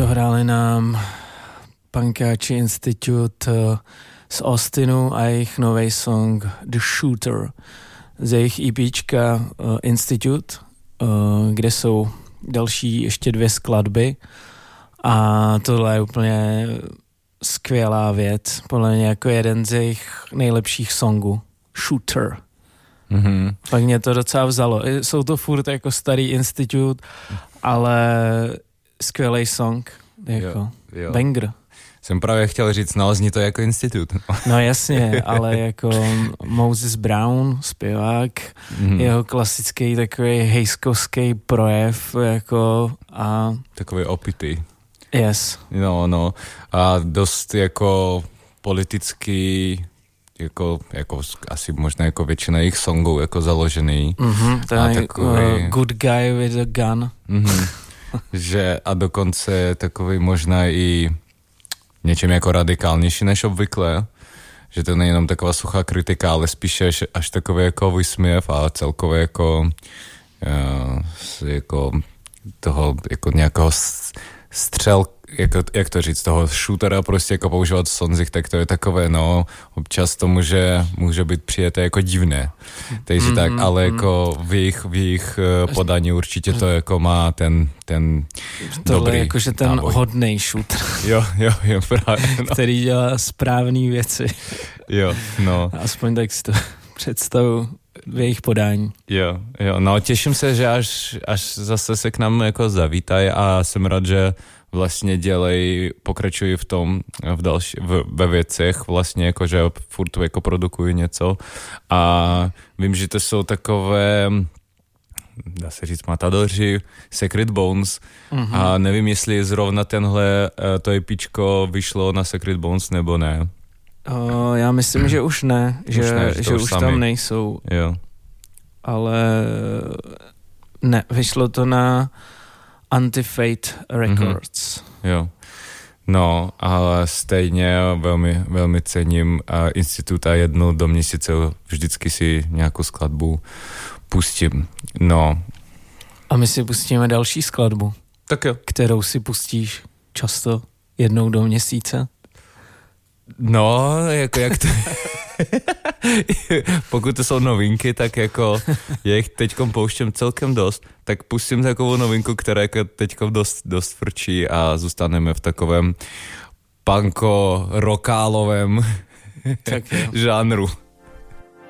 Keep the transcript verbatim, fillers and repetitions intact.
Dohráli nám Punkáči Institute z Austinu a jejich nový song The Shooter z jejich EPčka uh, Institute, uh, kde jsou další ještě dvě skladby a tohle je úplně skvělá věc, podle mě jako jeden z jejich nejlepších songů. Shooter. Mm-hmm. Tak mě to docela vzalo. Jsou to furt jako starý Institute, ale skvělej song. Jako jo, jo. banger. Jsem právě chtěl říct, no zní to jako Institut. No jasně, ale jako Moses Brown, zpěvák, mm. jeho klasický takový hejskovský projev, jako a... Takový opitý. Yes. No, no. A dost jako politický, jako, jako asi možná jako většina jejich songů jako založený. Mm-hmm, to je takový... uh, good guy with a gun. Mm-hmm. Že a dokonce takový možná i něčem jako radikálnější než obvykle, že to není jenom taková suchá kritika, ale spíše až, až takový jako vysměv a celkově jako, uh, jako toho jako nějakého střel, jako, jak to říct, toho shootera prostě jako používat v sonzích, tak to je takové, no, občas to může, může být přijeté jako divné. Takže mm, tak, ale mm. jako v jejich, v jejich podání určitě to jako má ten, ten tohle dobrý jakože ten náboj. Hodnej shooter. Jo, jo, jo, právě. No. Který dělá správný věci. Jo, no. Aspoň tak si to představu v jejich podání. Jo, jo, no těším se, že až, až zase se k nám jako zavítají a jsem rád, že vlastně dělej, pokračují v tom, v další, v, ve věcech vlastně, jako, že furt jako produkují něco a vím, že to jsou takové, dá se říct, matadoři, Sacred Bones mm-hmm. a nevím, jestli zrovna tenhle, to EPčko vyšlo na Sacred Bones nebo ne. O, já myslím, že už ne, že už, ne, že že už tam nejsou. Jo. Ale ne, vyšlo to na Anti-Fate Records. Mm-hmm. Jo. No, ale stejně velmi, velmi cením a instituta jednou do měsíce vždycky si nějakou skladbu pustím. No. A my si pustíme další skladbu. Tak jo. Kterou si pustíš často jednou do měsíce? No, jako jak to... Pokud to jsou novinky, tak jako já jich teďkom pouštím celkem dost, tak pustím takovou novinku, která jako teďkom dost, dost frčí a zůstaneme v takovém punko-rockálovém žánru.